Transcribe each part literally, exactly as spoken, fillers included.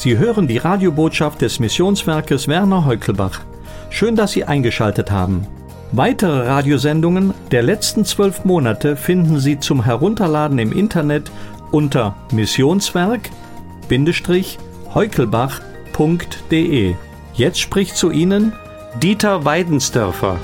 Sie hören die Radiobotschaft des Missionswerkes Werner Heukelbach. Schön, dass Sie eingeschaltet haben. Weitere Radiosendungen der letzten zwölf Monate finden Sie zum Herunterladen im Internet unter missionswerk-heukelbach punkt de. Jetzt spricht zu Ihnen Dieter Weidensdörfer.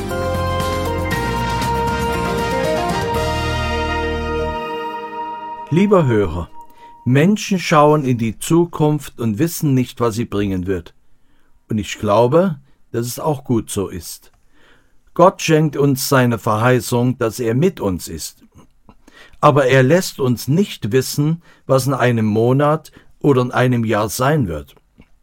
Lieber Hörer, Menschen schauen in die Zukunft und wissen nicht, was sie bringen wird. Und ich glaube, dass es auch gut so ist. Gott schenkt uns seine Verheißung, dass er mit uns ist. Aber er lässt uns nicht wissen, was in einem Monat oder in einem Jahr sein wird.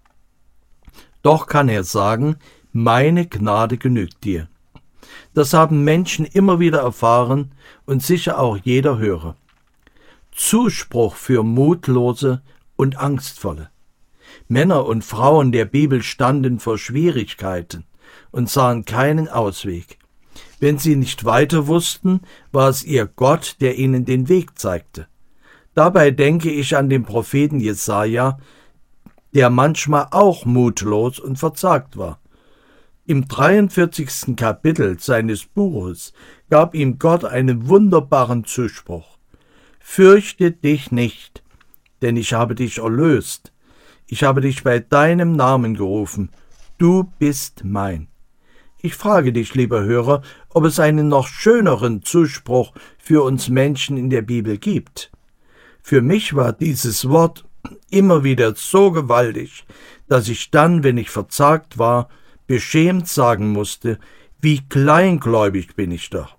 Doch kann er sagen, meine Gnade genügt dir. Das haben Menschen immer wieder erfahren und sicher auch jeder Hörer. Zuspruch für Mutlose und Angstvolle. Männer und Frauen der Bibel standen vor Schwierigkeiten und sahen keinen Ausweg. Wenn sie nicht weiter wussten, war es ihr Gott, der ihnen den Weg zeigte. Dabei denke ich an den Propheten Jesaja, der manchmal auch mutlos und verzagt war. Im dreiundvierzigsten Kapitel seines Buches gab ihm Gott einen wunderbaren Zuspruch. Fürchte dich nicht, denn ich habe dich erlöst. Ich habe dich bei deinem Namen gerufen. Du bist mein. Ich frage dich, lieber Hörer, ob es einen noch schöneren Zuspruch für uns Menschen in der Bibel gibt. Für mich war dieses Wort immer wieder so gewaltig, dass ich dann, wenn ich verzagt war, beschämt sagen musste, wie kleingläubig bin ich doch.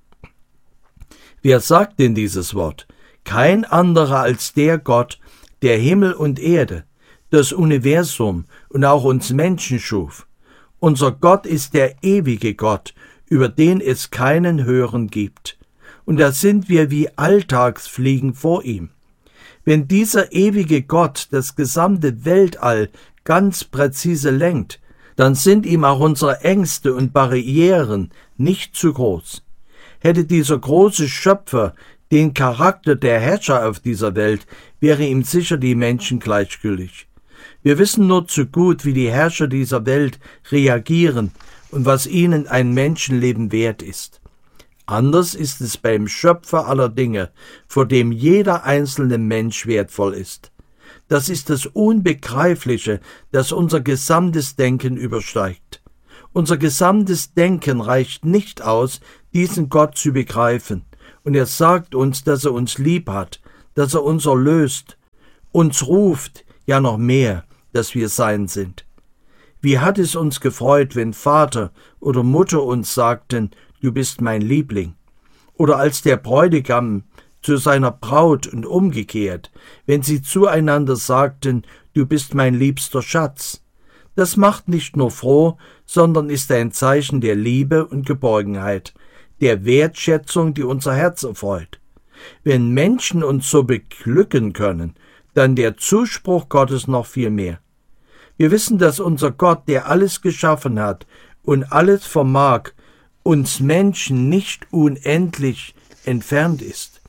Wer sagt denn dieses Wort? Kein anderer als der Gott, der Himmel und Erde, das Universum und auch uns Menschen schuf. Unser Gott ist der ewige Gott, über den es keinen höheren gibt. Und da sind wir wie Alltagsfliegen vor ihm. Wenn dieser ewige Gott das gesamte Weltall ganz präzise lenkt, dann sind ihm auch unsere Ängste und Barrieren nicht zu groß. Hätte dieser große Schöpfer den Charakter der Herrscher auf dieser Welt, wäre ihm sicher die Menschen gleichgültig. Wir wissen nur zu gut, wie die Herrscher dieser Welt reagieren und was ihnen ein Menschenleben wert ist. Anders ist es beim Schöpfer aller Dinge, vor dem jeder einzelne Mensch wertvoll ist. Das ist das Unbegreifliche, das unser gesamtes Denken übersteigt. Unser gesamtes Denken reicht nicht aus, diesen Gott zu begreifen. Und er sagt uns, dass er uns lieb hat, dass er uns erlöst, uns ruft, ja noch mehr, dass wir sein sind. Wie hat es uns gefreut, wenn Vater oder Mutter uns sagten, du bist mein Liebling. Oder als der Bräutigam zu seiner Braut und umgekehrt, wenn sie zueinander sagten, du bist mein liebster Schatz. Das macht nicht nur froh, sondern ist ein Zeichen der Liebe und Geborgenheit, der Wertschätzung, die unser Herz erfreut. Wenn Menschen uns so beglücken können, dann der Zuspruch Gottes noch viel mehr. Wir wissen, dass unser Gott, der alles geschaffen hat und alles vermag, uns Menschen nicht unendlich entfernt ist.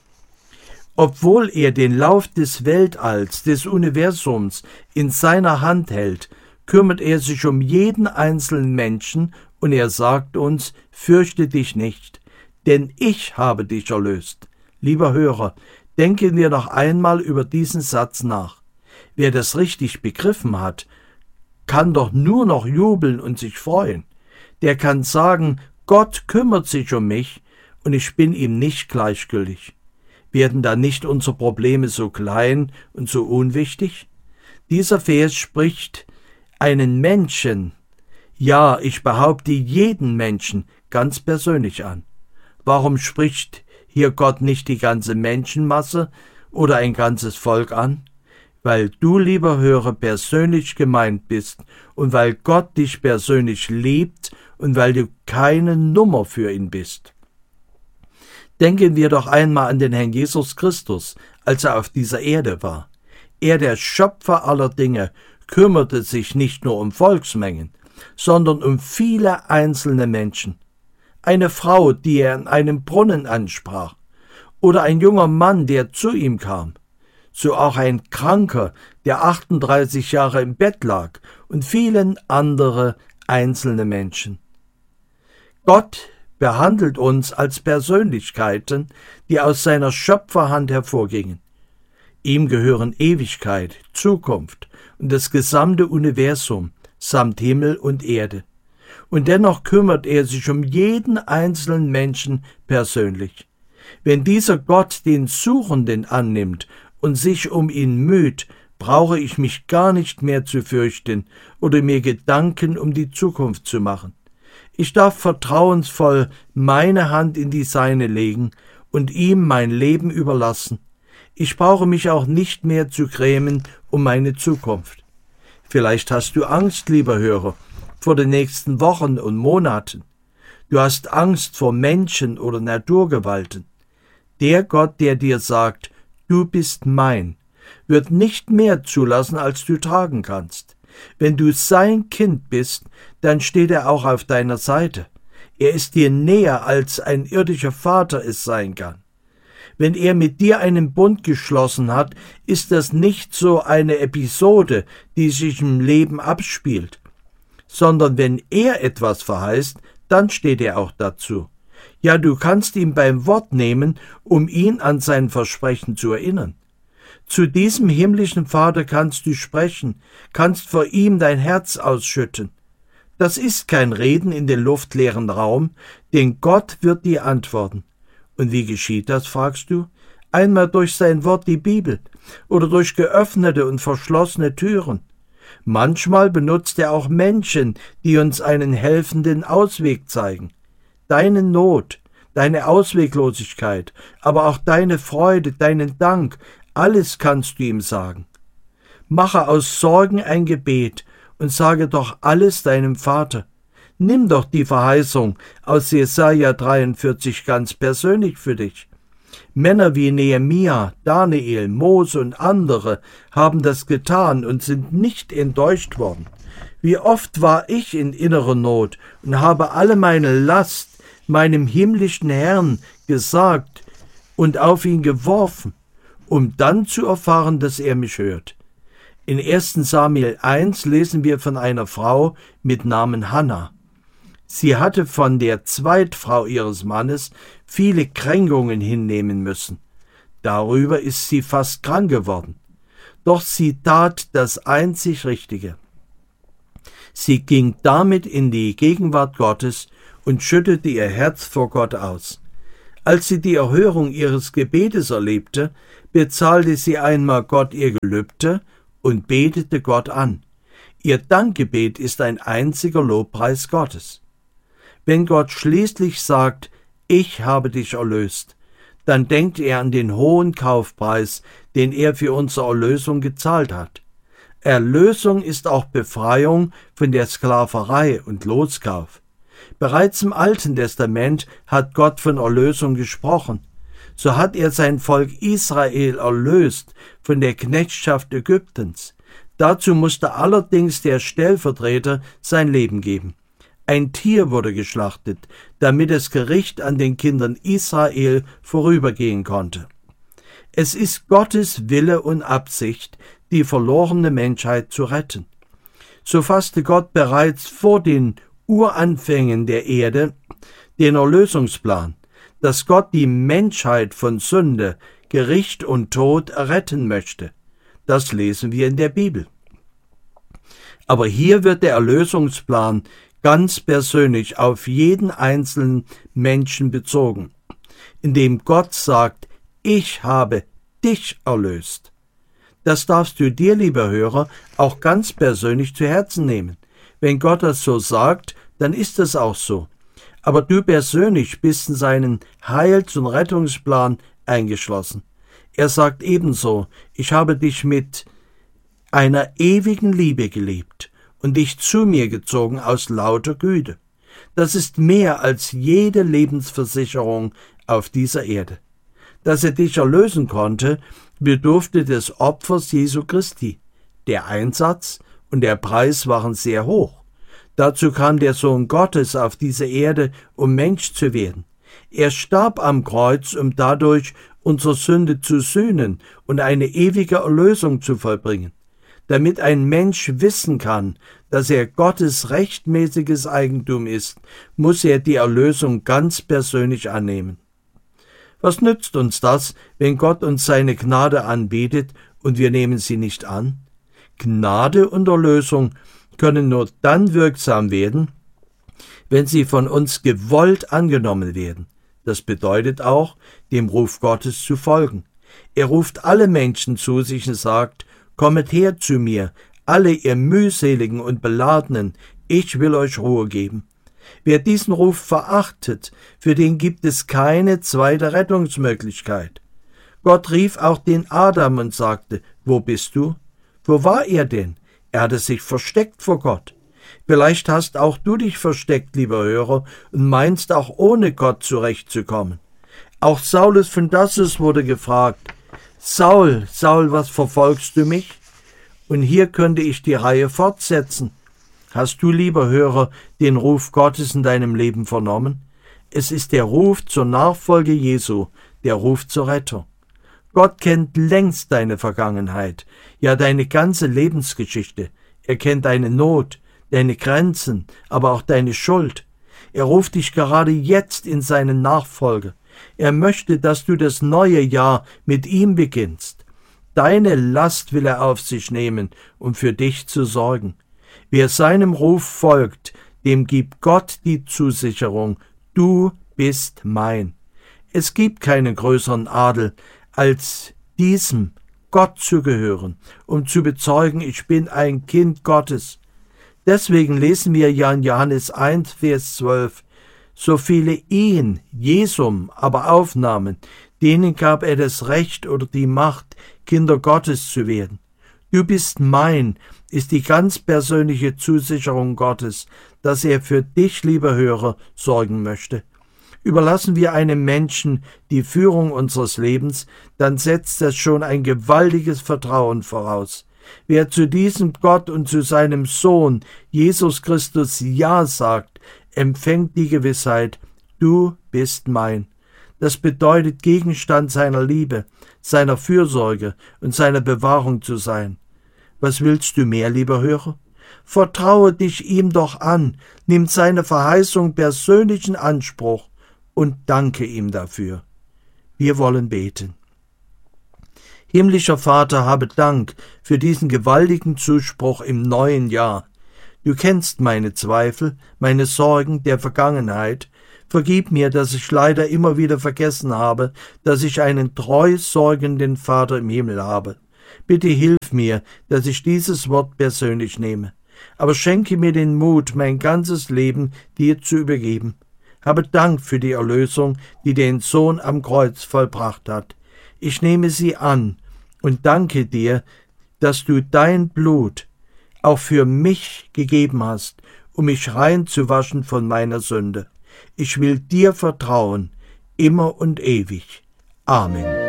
Obwohl er den Lauf des Weltalls, des Universums in seiner Hand hält, kümmert er sich um jeden einzelnen Menschen und er sagt uns, fürchte dich nicht, denn ich habe dich erlöst. Lieber Hörer, denken wir noch einmal über diesen Satz nach. Wer das richtig begriffen hat, kann doch nur noch jubeln und sich freuen. Der kann sagen, Gott kümmert sich um mich und ich bin ihm nicht gleichgültig. Werden dann nicht unsere Probleme so klein und so unwichtig? Dieser Vers spricht einen Menschen, ja, ich behaupte jeden Menschen, ganz persönlich an. Warum spricht hier Gott nicht die ganze Menschenmasse oder ein ganzes Volk an? Weil du, lieber Hörer, persönlich gemeint bist und weil Gott dich persönlich liebt und weil du keine Nummer für ihn bist. Denken wir doch einmal an den Herrn Jesus Christus, als er auf dieser Erde war. Er, der Schöpfer aller Dinge, kümmerte sich nicht nur um Volksmengen, sondern um viele einzelne Menschen. Eine Frau, die er in einem Brunnen ansprach, oder ein junger Mann, der zu ihm kam. so auch ein Kranker, der achtunddreißig Jahre im Bett lag, und vielen andere einzelne Menschen. Gott behandelt uns als Persönlichkeiten, die aus seiner Schöpferhand hervorgingen. Ihm gehören Ewigkeit, Zukunft und das gesamte Universum samt Himmel und Erde. Und dennoch kümmert er sich um jeden einzelnen Menschen persönlich. Wenn dieser Gott den Suchenden annimmt und sich um ihn müht, brauche ich mich gar nicht mehr zu fürchten oder mir Gedanken um die Zukunft zu machen. Ich darf vertrauensvoll meine Hand in die seine legen und ihm mein Leben überlassen. Ich brauche mich auch nicht mehr zu grämen um meine Zukunft. Vielleicht hast du Angst, lieber Hörer, vor den nächsten Wochen und Monaten. Du hast Angst vor Menschen oder Naturgewalten. Der Gott, der dir sagt, du bist mein, wird nicht mehr zulassen, als du tragen kannst. Wenn du sein Kind bist, dann steht er auch auf deiner Seite. Er ist dir näher, als ein irdischer Vater es sein kann. Wenn er mit dir einen Bund geschlossen hat, ist das nicht so eine Episode, die sich im Leben abspielt, sondern wenn er etwas verheißt, dann steht er auch dazu. Ja, du kannst ihn beim Wort nehmen, um ihn an sein Versprechen zu erinnern. Zu diesem himmlischen Vater kannst du sprechen, kannst vor ihm dein Herz ausschütten. Das ist kein Reden in den luftleeren Raum, denn Gott wird dir antworten. Und wie geschieht das, fragst du? Einmal durch sein Wort, die Bibel, oder durch geöffnete und verschlossene Türen. Manchmal benutzt er auch Menschen, die uns einen helfenden Ausweg zeigen. Deine Not, deine Ausweglosigkeit, aber auch deine Freude, deinen Dank, alles kannst du ihm sagen. Mache aus Sorgen ein Gebet und sage doch alles deinem Vater. Nimm doch die Verheißung aus Jesaja dreiundvierzig ganz persönlich für dich. Männer wie Nehemia, Daniel, Mose und andere haben das getan und sind nicht enttäuscht worden. Wie oft war ich in innerer Not und habe alle meine Last meinem himmlischen Herrn gesagt und auf ihn geworfen, um dann zu erfahren, dass er mich hört. In ersten Samuel eins lesen wir von einer Frau mit Namen Hannah. Sie hatte von der Zweitfrau ihres Mannes viele Kränkungen hinnehmen müssen. Darüber ist sie fast krank geworden. Doch sie tat das einzig Richtige. Sie ging damit in die Gegenwart Gottes und schüttete ihr Herz vor Gott aus. Als sie die Erhörung ihres Gebetes erlebte, bezahlte sie einmal Gott ihr Gelübde und betete Gott an. Ihr Dankgebet ist ein einziger Lobpreis Gottes. Wenn Gott schließlich sagt, ich habe dich erlöst, dann denkt er an den hohen Kaufpreis, den er für unsere Erlösung gezahlt hat. Erlösung ist auch Befreiung von der Sklaverei und Loskauf. Bereits im Alten Testament hat Gott von Erlösung gesprochen. So hat er sein Volk Israel erlöst von der Knechtschaft Ägyptens. Dazu musste allerdings der Stellvertreter sein Leben geben. Ein Tier wurde geschlachtet, damit das Gericht an den Kindern Israel vorübergehen konnte. Es ist Gottes Wille und Absicht, die verlorene Menschheit zu retten. So fasste Gott bereits vor den Uranfängen der Erde den Erlösungsplan, dass Gott die Menschheit von Sünde, Gericht und Tod erretten möchte. Das lesen wir in der Bibel. Aber hier wird der Erlösungsplan ganz persönlich auf jeden einzelnen Menschen bezogen, indem Gott sagt, ich habe dich erlöst. Das darfst du dir, lieber Hörer, auch ganz persönlich zu Herzen nehmen. Wenn Gott das so sagt, dann ist es auch so. Aber du persönlich bist in seinen Heils- und Rettungsplan eingeschlossen. Er sagt ebenso, ich habe dich mit einer ewigen Liebe geliebt und dich zu mir gezogen aus lauter Güte. Das ist mehr als jede Lebensversicherung auf dieser Erde. Dass er dich erlösen konnte, bedurfte des Opfers Jesu Christi. Der Einsatz und der Preis waren sehr hoch. Dazu kam der Sohn Gottes auf diese Erde, um Mensch zu werden. Er starb am Kreuz, um dadurch unsere Sünde zu sühnen und eine ewige Erlösung zu vollbringen. Damit ein Mensch wissen kann, dass er Gottes rechtmäßiges Eigentum ist, muss er die Erlösung ganz persönlich annehmen. Was nützt uns das, wenn Gott uns seine Gnade anbietet und wir nehmen sie nicht an? Gnade und Erlösung können nur dann wirksam werden, wenn sie von uns gewollt angenommen werden. Das bedeutet auch, dem Ruf Gottes zu folgen. Er ruft alle Menschen zu sich und sagt: Kommet her zu mir, alle ihr mühseligen und beladenen, ich will euch Ruhe geben. Wer diesen Ruf verachtet, für den gibt es keine zweite Rettungsmöglichkeit. Gott rief auch den Adam und sagte: Wo bist du? Wo war er denn? Er hatte sich versteckt vor Gott. Vielleicht hast auch du dich versteckt, lieber Hörer, und meinst auch ohne Gott zurechtzukommen. Auch Saulus von Tarsus wurde gefragt: Saul, Saul, was verfolgst du mich? Und hier könnte ich die Reihe fortsetzen. Hast du, lieber Hörer, den Ruf Gottes in deinem Leben vernommen? Es ist der Ruf zur Nachfolge Jesu, der Ruf zur Rettung. Gott kennt längst deine Vergangenheit, ja deine ganze Lebensgeschichte. Er kennt deine Not, deine Grenzen, aber auch deine Schuld. Er ruft dich gerade jetzt in seine Nachfolge. Er möchte, dass du das neue Jahr mit ihm beginnst. Deine Last will er auf sich nehmen, um für dich zu sorgen. Wer seinem Ruf folgt, dem gibt Gott die Zusicherung: Du bist mein. Es gibt keinen größeren Adel, als diesem Gott zu gehören, um zu bezeugen: Ich bin ein Kind Gottes. Deswegen lesen wir ja in Johannes eins, Vers zwölf: So viele ihn, Jesum, aber aufnahmen, denen gab er das Recht oder die Macht, Kinder Gottes zu werden. Du bist mein, ist die ganz persönliche Zusicherung Gottes, dass er für dich, lieber Hörer, sorgen möchte. Überlassen wir einem Menschen die Führung unseres Lebens, dann setzt das schon ein gewaltiges Vertrauen voraus. Wer zu diesem Gott und zu seinem Sohn, Jesus Christus, Ja sagt, empfängt die Gewissheit: Du bist mein. Das bedeutet, Gegenstand seiner Liebe, seiner Fürsorge und seiner Bewahrung zu sein. Was willst du mehr, lieber Hörer? Vertraue dich ihm doch an, nimm seine Verheißung persönlichen Anspruch und danke ihm dafür. Wir wollen beten. Himmlischer Vater, habe Dank für diesen gewaltigen Zuspruch im neuen Jahr. Du kennst meine Zweifel, meine Sorgen der Vergangenheit. Vergib mir, dass ich leider immer wieder vergessen habe, dass ich einen treu sorgenden Vater im Himmel habe. Bitte hilf mir, dass ich dieses Wort persönlich nehme. Aber schenke mir den Mut, mein ganzes Leben dir zu übergeben. Habe Dank für die Erlösung, die den Sohn am Kreuz vollbracht hat. Ich nehme sie an und danke dir, dass du dein Blut auch für mich gegeben hast, um mich rein zu waschen von meiner Sünde. Ich will dir vertrauen, immer und ewig. Amen.